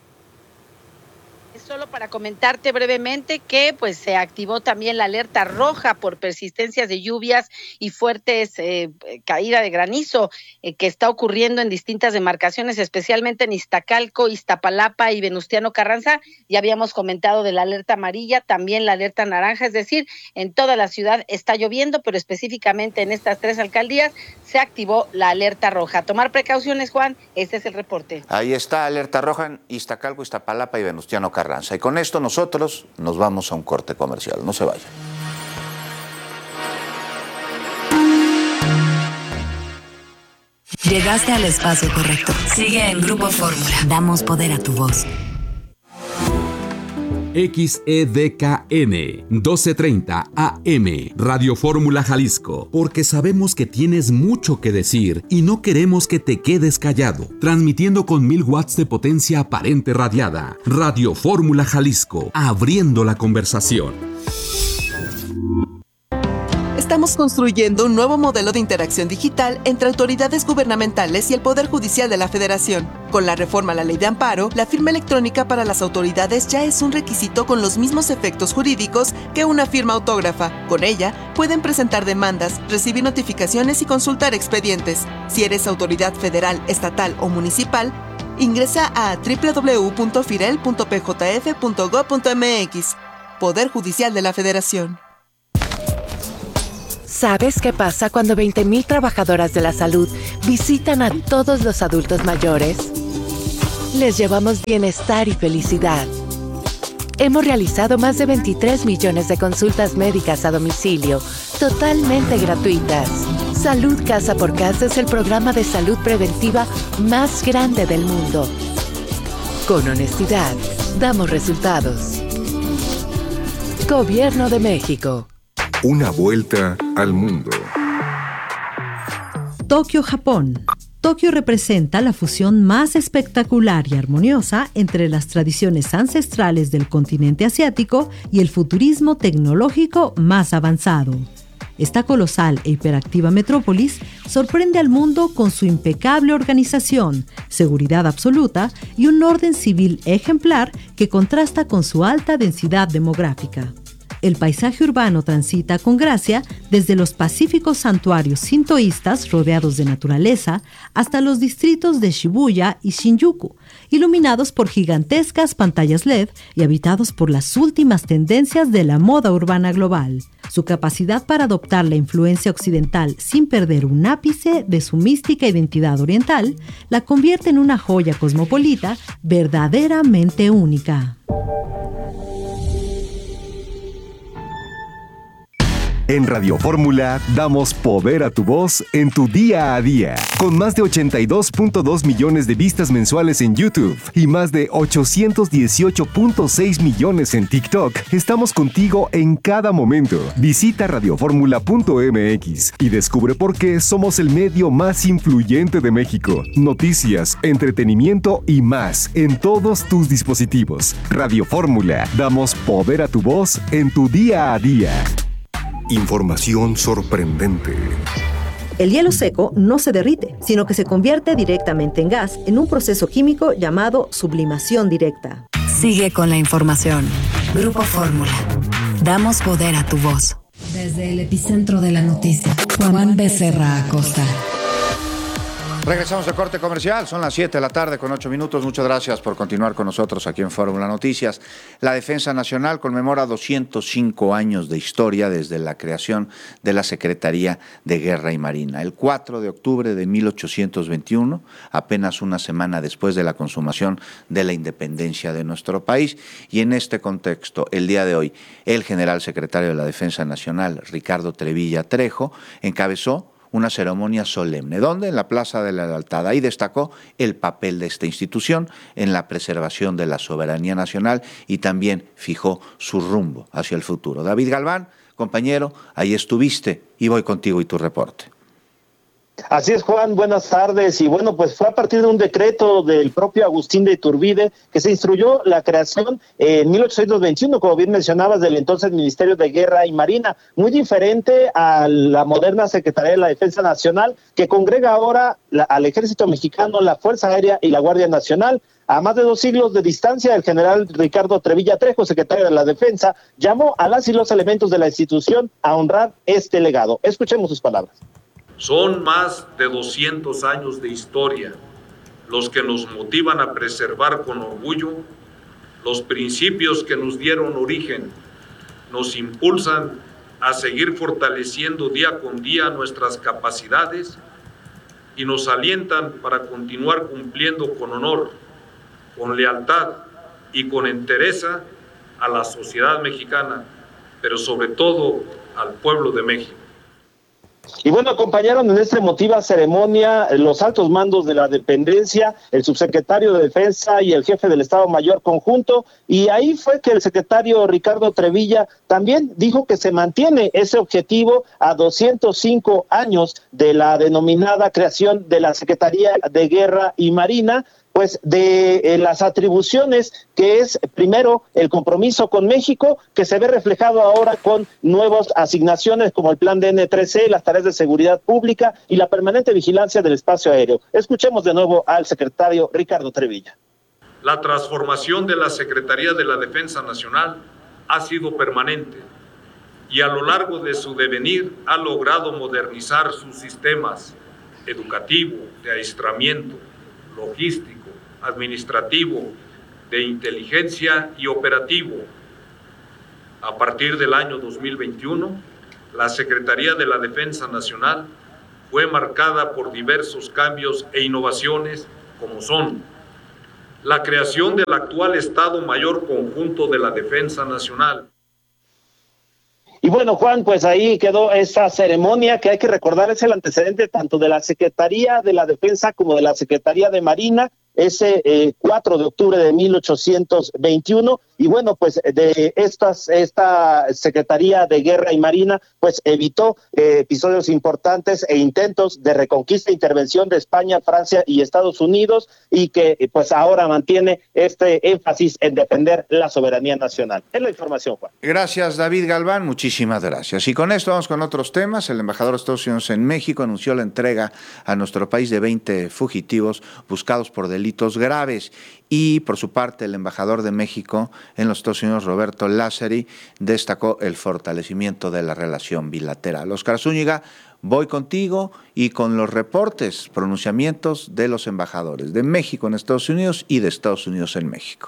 Solo para comentarte brevemente que pues se activó también la alerta roja por persistencias de lluvias y fuertes caída de granizo que está ocurriendo en distintas demarcaciones, especialmente en Iztacalco, Iztapalapa y Venustiano Carranza. Ya habíamos comentado de la alerta amarilla, también la alerta naranja, es decir, en toda la ciudad está lloviendo, pero específicamente en estas 3 alcaldías se activó la alerta roja. Tomar precauciones, Juan, este es el reporte. Ahí está, alerta roja en Iztacalco, Iztapalapa y Venustiano Carranza. Y con esto nosotros nos vamos a un corte comercial. No se vayan. Llegaste al espacio correcto. Sigue en Grupo Fórmula. Damos poder a tu voz. XEDKN 1230 AM, Radio Fórmula Jalisco, porque sabemos que tienes mucho que decir y no queremos que te quedes callado. Transmitiendo con 1000 watts de potencia aparente radiada. Radio Fórmula Jalisco, abriendo la conversación. Estamos construyendo un nuevo modelo de interacción digital entre autoridades gubernamentales y el Poder Judicial de la Federación. Con la reforma a la Ley de Amparo, la firma electrónica para las autoridades ya es un requisito con los mismos efectos jurídicos que una firma autógrafa. Con ella, pueden presentar demandas, recibir notificaciones y consultar expedientes. Si eres autoridad federal, estatal o municipal, ingresa a www.firel.pjf.gov.mx. Poder Judicial de la Federación. ¿Sabes qué pasa cuando 20,000 trabajadoras de la salud visitan a todos los adultos mayores? Les llevamos bienestar y felicidad. Hemos realizado más de 23 millones de consultas médicas a domicilio, totalmente gratuitas. Salud Casa por Casa es el programa de salud preventiva más grande del mundo. Con honestidad, damos resultados. Gobierno de México. Una vuelta al mundo. Tokio, Japón. Tokio representa la fusión más espectacular y armoniosa entre las tradiciones ancestrales del continente asiático y el futurismo tecnológico más avanzado. Esta colosal e hiperactiva metrópolis sorprende al mundo con su impecable organización, seguridad absoluta y un orden civil ejemplar que contrasta con su alta densidad demográfica. El paisaje urbano transita con gracia desde los pacíficos santuarios sintoístas rodeados de naturaleza hasta los distritos de Shibuya y Shinjuku, iluminados por gigantescas pantallas LED y habitados por las últimas tendencias de la moda urbana global. Su capacidad para adoptar la influencia occidental sin perder un ápice de su mística identidad oriental la convierte en una joya cosmopolita verdaderamente única. En Radio Fórmula damos poder a tu voz en tu día a día. Con más de 82.2 millones de vistas mensuales en YouTube y más de 818.6 millones en TikTok, estamos contigo en cada momento. Visita radioformula.mx y descubre por qué somos el medio más influyente de México. Noticias, entretenimiento y más en todos tus dispositivos. Radio Fórmula, damos poder a tu voz en tu día a día. Información sorprendente. El hielo seco no se derrite, sino que se convierte directamente en gas en un proceso químico llamado sublimación directa. Sigue con la información. Grupo Fórmula. Damos poder a tu voz. Desde el epicentro de la noticia, Juan Becerra Acosta. Regresamos al corte comercial, son las 7 de la tarde con 8 minutos. Muchas gracias por continuar con nosotros aquí en Fórmula Noticias. La Defensa Nacional conmemora 205 años de historia desde la creación de la Secretaría de Guerra y Marina. El 4 de octubre de 1821, apenas una semana después de la consumación de la independencia de nuestro país. Y en este contexto, el día de hoy, el general secretario de la Defensa Nacional, Ricardo Trevilla Trejo, encabezó una ceremonia solemne, donde en la Plaza de la Lealtad, ahí destacó el papel de esta institución en la preservación de la soberanía nacional y también fijó su rumbo hacia el futuro. David Galván, compañero, ahí estuviste y voy contigo y tu reporte. Así es, Juan, buenas tardes. Y bueno, pues fue a partir de un decreto del propio Agustín de Iturbide que se instruyó la creación en 1821, como bien mencionabas, del entonces Ministerio de Guerra y Marina, muy diferente a la moderna Secretaría de la Defensa Nacional, que congrega ahora al Ejército Mexicano, la Fuerza Aérea y la Guardia Nacional. A más de 2 siglos de distancia, el general Ricardo Trevilla Trejo, secretario de la Defensa, llamó a las y los elementos de la institución a honrar este legado. Escuchemos sus palabras. Son más de 200 años de historia los que nos motivan a preservar con orgullo los principios que nos dieron origen, nos impulsan a seguir fortaleciendo día con día nuestras capacidades y nos alientan para continuar cumpliendo con honor, con lealtad y con entereza a la sociedad mexicana, pero sobre todo al pueblo de México. Y bueno, acompañaron en esta emotiva ceremonia los altos mandos de la dependencia, el subsecretario de Defensa y el jefe del Estado Mayor Conjunto, y ahí fue que el secretario Ricardo Trevilla también dijo que se mantiene ese objetivo a 205 años de la denominada creación de la Secretaría de Guerra y Marina, pues de las atribuciones, que es primero el compromiso con México, que se ve reflejado ahora con nuevas asignaciones como el plan DN3C, las tareas de seguridad pública y la permanente vigilancia del espacio aéreo. Escuchemos de nuevo al secretario Ricardo Trevilla. La transformación de la Secretaría de la Defensa Nacional ha sido permanente y a lo largo de su devenir ha logrado modernizar sus sistemas educativo, de adiestramiento, logístico, administrativo, de inteligencia y operativo. A partir del año 2021, la Secretaría de la Defensa Nacional fue marcada por diversos cambios e innovaciones, como son la creación del actual Estado Mayor Conjunto de la Defensa Nacional. Y bueno, Juan, pues ahí quedó esa ceremonia que hay que recordar, es el antecedente tanto de la Secretaría de la Defensa como de la Secretaría de Marina, ese 4 de octubre de 1821, y bueno, pues de esta Secretaría de Guerra y Marina, pues evitó episodios importantes e intentos de reconquista e intervención de España, Francia y Estados Unidos, y que pues ahora mantiene este énfasis en defender la soberanía nacional. Es la información, Juan. Gracias, David Galván, muchísimas gracias. Y con esto vamos con otros temas. El embajador de Estados Unidos en México anunció la entrega a nuestro país de 20 fugitivos buscados por delitos graves. Y por su parte, el embajador de México en los Estados Unidos, Roberto Lázari, destacó el fortalecimiento de la relación bilateral. Óscar Zúñiga, voy contigo y con los reportes, pronunciamientos de los embajadores de México en Estados Unidos y de Estados Unidos en México.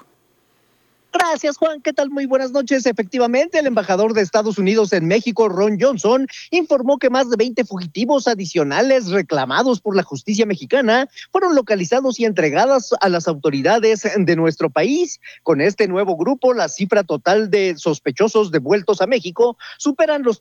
Gracias, Juan. ¿Qué tal? Muy buenas noches. Efectivamente, el embajador de Estados Unidos en México, Ron Johnson, informó que más de 20 fugitivos adicionales reclamados por la justicia mexicana fueron localizados y entregados a las autoridades de nuestro país. Con este nuevo grupo, la cifra total de sospechosos devueltos a México superan los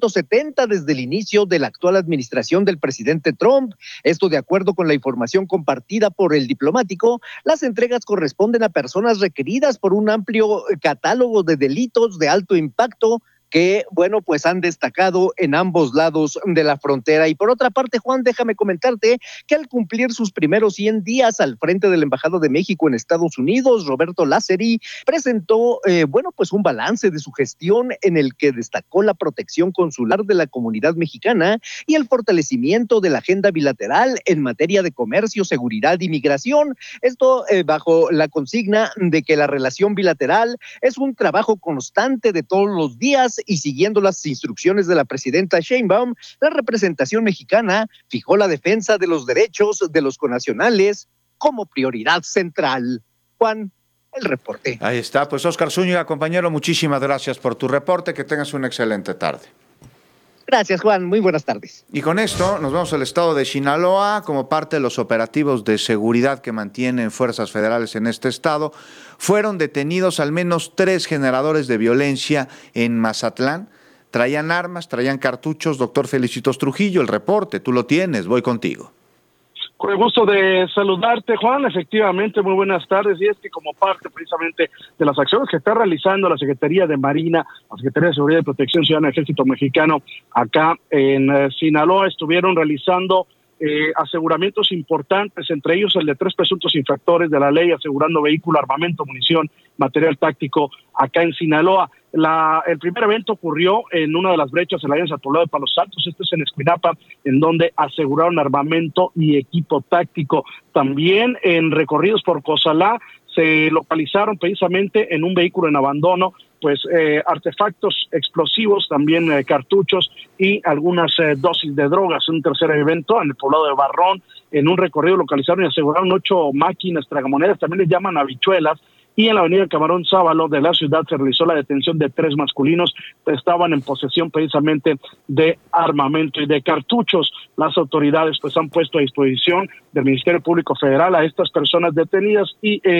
370 desde el inicio de la actual administración del presidente Trump. Esto de acuerdo con la información compartida por el diplomático. Las entregas corresponden a personas requeridas por un amplio catálogo de delitos de alto impacto que, bueno, pues han destacado en ambos lados de la frontera. Y por otra parte, Juan, déjame comentarte que al cumplir sus primeros 100 días al frente de la Embajada de México en Estados Unidos, Roberto Lázari presentó, pues un balance de su gestión en el que destacó la protección consular de la comunidad mexicana y el fortalecimiento de la agenda bilateral en materia de comercio, seguridad y migración. Esto bajo la consigna de que la relación bilateral es un trabajo constante de todos los días. Y siguiendo las instrucciones de la presidenta Sheinbaum, la representación mexicana fijó la defensa de los derechos de los connacionales como prioridad central. Juan, el reporte. Ahí está, pues Óscar Zúñiga, compañero, muchísimas gracias por tu reporte, que tengas una excelente tarde. Gracias, Juan. Muy buenas tardes. Y con esto nos vamos al estado de Sinaloa. Como parte de los operativos de seguridad que mantienen fuerzas federales en este estado, fueron detenidos al menos 3 generadores de violencia en Mazatlán. Traían armas, traían cartuchos. Doctor Felicitos Trujillo, el reporte, tú lo tienes, voy contigo. Con el gusto de saludarte, Juan. Efectivamente, muy buenas tardes. Y es que como parte precisamente de las acciones que está realizando la Secretaría de Marina, la Secretaría de Seguridad y Protección Ciudadana del Ejército Mexicano, acá en Sinaloa, estuvieron realizando aseguramientos importantes, entre ellos el de 3 presuntos infractores de la ley, asegurando vehículo, armamento, munición, material táctico acá en Sinaloa. El primer evento ocurrió en una de las brechas en la Alianza Poblado de Palos Altos, esto es en Escuinapa, en donde aseguraron armamento y equipo táctico. También en recorridos por Cozalá se localizaron precisamente en un vehículo en abandono pues artefactos explosivos, también cartuchos y algunas dosis de drogas. Un tercer evento en el poblado de Barrón, en un recorrido localizaron y aseguraron 8 máquinas tragamonedas, también les llaman habichuelas, y en la avenida Camarón Sábalo de la ciudad se realizó la detención de 3 masculinos que estaban en posesión precisamente de armamento y de cartuchos. Las autoridades pues han puesto a disposición del Ministerio Público Federal a estas personas detenidas y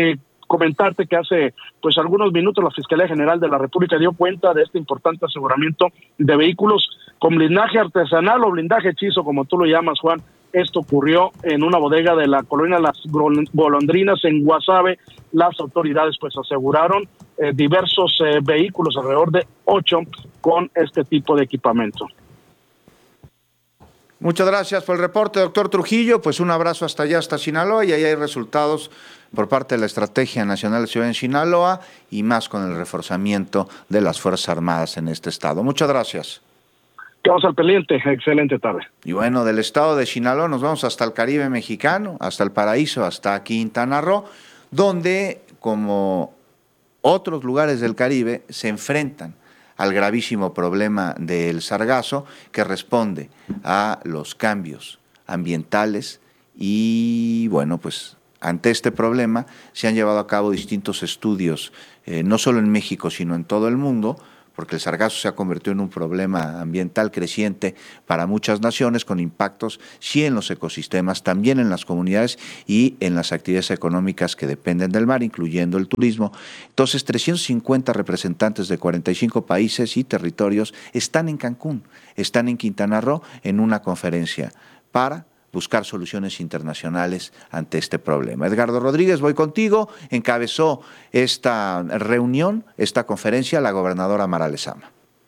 comentarte que hace pues algunos minutos la Fiscalía General de la República dio cuenta de este importante aseguramiento de vehículos con blindaje artesanal o blindaje hechizo, como tú lo llamas, Juan. Esto ocurrió en una bodega de la colonia Las Golondrinas en Guasave. Las autoridades pues aseguraron diversos vehículos, alrededor de 8, con este tipo de equipamiento. Muchas gracias por el reporte, doctor Trujillo. Pues un abrazo hasta allá, hasta Sinaloa, y ahí hay resultados por parte de la Estrategia Nacional de Seguridad en Sinaloa y más con el reforzamiento de las Fuerzas Armadas en este estado. Muchas gracias. Quedamos al pendiente, excelente tarde. Y bueno, del estado de Sinaloa nos vamos hasta el Caribe mexicano, hasta el Paraíso, hasta Quintana Roo, donde, como otros lugares del Caribe, se enfrentan al gravísimo problema del sargazo, que responde a los cambios ambientales y, bueno, pues ante este problema se han llevado a cabo distintos estudios, no solo en México, sino en todo el mundo, porque el sargazo se ha convertido en un problema ambiental creciente para muchas naciones, con impactos sí en los ecosistemas, también en las comunidades y en las actividades económicas que dependen del mar, incluyendo el turismo. Entonces, 350 representantes de 45 países y territorios están en Cancún, están en Quintana Roo en una conferencia para buscar soluciones internacionales ante este problema. Edgardo Rodríguez, voy contigo. Encabezó esta reunión, esta conferencia, la gobernadora Mara Lezama.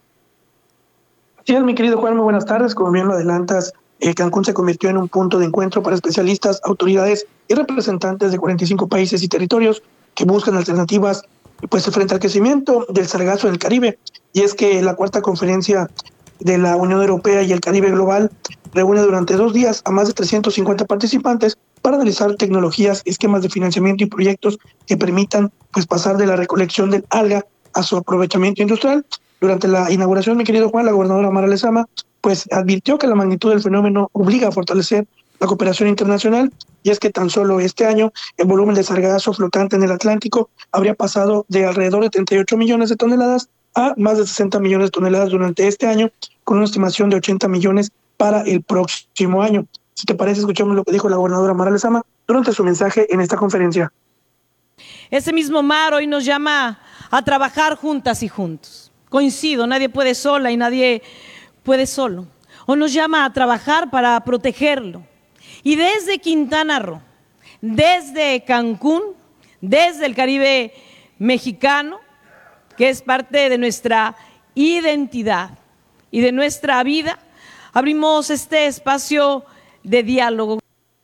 Sí, mi querido Juan, muy buenas tardes. Como bien lo adelantas, Cancún se convirtió en un punto de encuentro para especialistas, autoridades y representantes de 45 países y territorios que buscan alternativas pues frente al crecimiento del sargazo en el Caribe. Y es que la cuarta conferencia de la Unión Europea y el Caribe Global reúne durante 2 días a más de 350 participantes para analizar tecnologías, esquemas de financiamiento y proyectos que permitan pues pasar de la recolección del alga a su aprovechamiento industrial. Durante la inauguración, mi querido Juan, la gobernadora Mara Lezama pues advirtió que la magnitud del fenómeno obliga a fortalecer la cooperación internacional, y es que tan solo este año el volumen de sargazo flotante en el Atlántico habría pasado de alrededor de 38 millones de toneladas a más de 60 millones de toneladas durante este año, con una estimación de 80 millones para el próximo año. Si te parece, escuchamos lo que dijo la gobernadora Mara Lezama durante su mensaje en esta conferencia. Ese mismo mar hoy nos llama a trabajar juntas y juntos. Coincido, nadie puede sola y nadie puede solo. Hoy nos llama a trabajar para protegerlo. Y desde Quintana Roo, desde Cancún, desde el Caribe mexicano, que es parte de nuestra identidad y de nuestra vida, abrimos este espacio de diálogo.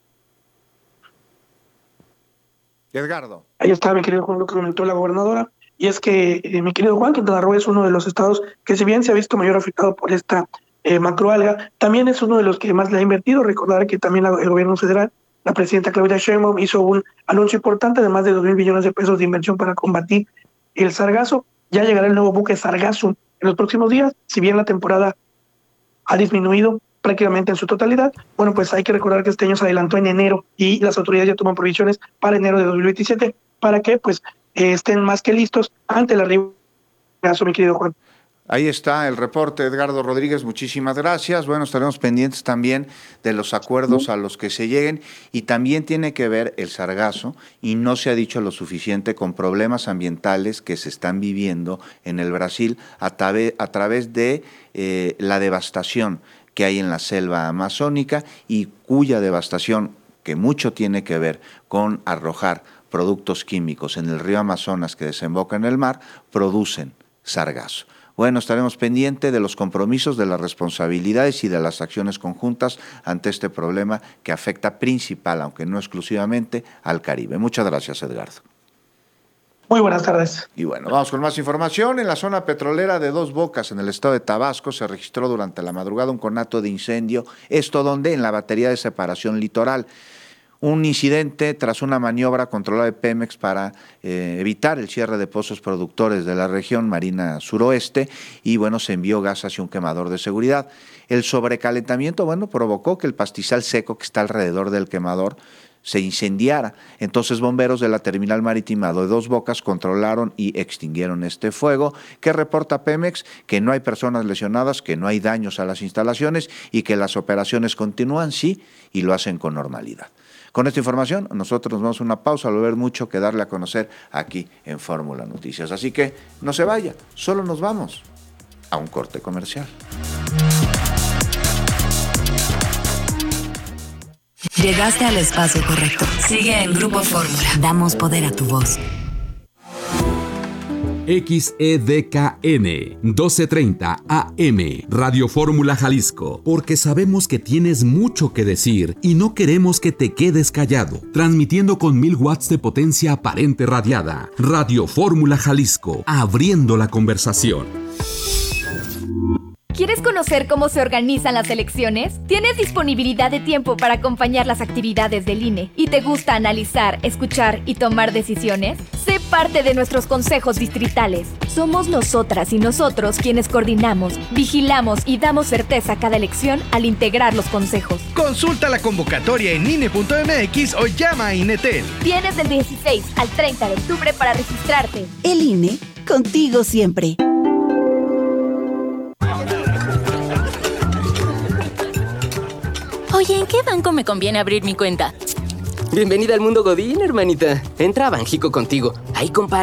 Edgardo. Ahí está, mi querido Juan, lo que comentó la gobernadora, y es que, mi querido Juan, Quintana Roo es uno de los estados que, si bien se ha visto mayor afectado por esta macroalga, también es uno de los que más le ha invertido. Recordar que también el gobierno federal, la presidenta Claudia Sheinbaum, hizo un anuncio importante de más de 2,000 billones de pesos de inversión para combatir el sargazo. Ya llegará el nuevo buque Sargazo en los próximos días. Si bien la temporada ha disminuido prácticamente en su totalidad, bueno, pues hay que recordar que este año se adelantó en enero y las autoridades ya toman provisiones para enero de 2027 para que pues estén más que listos ante el arribo del sargazo, mi querido Juan. Ahí está el reporte, Edgardo Rodríguez, muchísimas gracias. Bueno, estaremos pendientes también de los acuerdos a los que se lleguen, y también tiene que ver el sargazo, y no se ha dicho lo suficiente, con problemas ambientales que se están viviendo en el Brasil a través de la devastación que hay en la selva amazónica, y cuya devastación, que mucho tiene que ver con arrojar productos químicos en el río Amazonas que desemboca en el mar, producen sargazo. Bueno, estaremos pendientes de los compromisos, de las responsabilidades y de las acciones conjuntas ante este problema que afecta principal, aunque no exclusivamente, al Caribe. Muchas gracias, Edgardo. Muy buenas tardes. Y bueno, vamos con más información. En la zona petrolera de Dos Bocas, en el estado de Tabasco, se registró durante la madrugada un conato de incendio, esto donde en la batería de separación litoral. Un incidente tras una maniobra controlada de Pemex para evitar el cierre de pozos productores de la región marina suroeste, y bueno, se envió gas hacia un quemador de seguridad. El sobrecalentamiento, bueno, provocó que el pastizal seco que está alrededor del quemador se incendiara. Entonces, bomberos de la terminal marítima de Dos Bocas controlaron y extinguieron este fuego, que reporta Pemex que no hay personas lesionadas, que no hay daños a las instalaciones y que las operaciones continúan, sí, y lo hacen con normalidad. Con esta información, nosotros nos vamos a una pausa, al ver mucho que darle a conocer aquí en Fórmula Noticias. Así que no se vaya, solo nos vamos a un corte comercial. Llegaste al espacio correcto. Sigue en Grupo Fórmula. Damos poder a tu voz. XEDKN 1230 AM Radio Fórmula Jalisco, porque sabemos que tienes mucho que decir y no queremos que te quedes callado. Transmitiendo con 1000 watts de potencia aparente radiada. Radio Fórmula Jalisco, abriendo la conversación. ¿Quieres conocer cómo se organizan las elecciones? ¿Tienes disponibilidad de tiempo para acompañar las actividades del INE? ¿Y te gusta analizar, escuchar y tomar decisiones? Sé parte de nuestros consejos distritales. Somos nosotras y nosotros quienes coordinamos, vigilamos y damos certeza a cada elección al integrar los consejos. Consulta la convocatoria en INE.mx o llama a INETEL. Tienes del 16 al 30 de octubre para registrarte. El INE, contigo siempre. Oye, ¿en qué banco me conviene abrir mi cuenta? Bienvenida al mundo Godín, hermanita. Entra a Banjico contigo. Ahí compara